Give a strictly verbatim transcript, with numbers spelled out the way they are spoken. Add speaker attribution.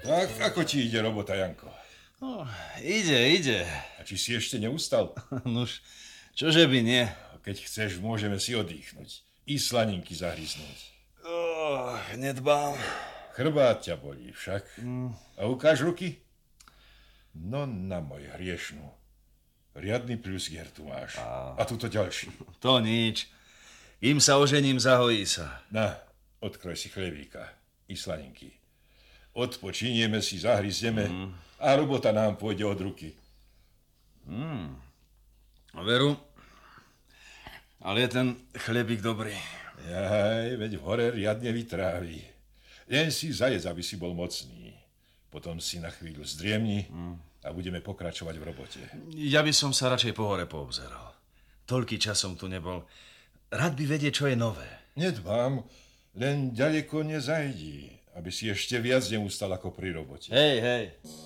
Speaker 1: A ako ti ide robota, Janko?
Speaker 2: No, ide, ide.
Speaker 1: A či si ešte neustal?
Speaker 2: Nuž, čože by nie?
Speaker 1: Keď chceš, môžeme si oddychnúť. I slaninky zahryznúť.
Speaker 2: Oh, nedbám.
Speaker 1: Chrbát ťa bolí však. Mm. A ukáž ruky? No na môj hriešnú. Riadny pľusgier tu máš. A, a tuto ďalší.
Speaker 2: To nič. Im sa ožením, zahojí sa.
Speaker 1: Na, odkroj si chlebíka. I slaninky. Odpočinieme si, zahryzneme mm. a robota nám pôjde od ruky.
Speaker 2: Mm. Veru, ale je ten chlebík dobrý.
Speaker 1: Jaj, veď v hore riadne vytrávi. Len si zajedz, aby si bol mocný. Potom si na chvíľu zdriemni mm. a budeme pokračovať v robote.
Speaker 2: Ja by som sa radšej po hore poobzeral. Toľký čas som tu nebol. Rád by vedieť, čo je nové.
Speaker 1: Nedbám, len ďaleko nezajdí, aby si ešte viac neustal ako pri robote.
Speaker 2: Hej, hej.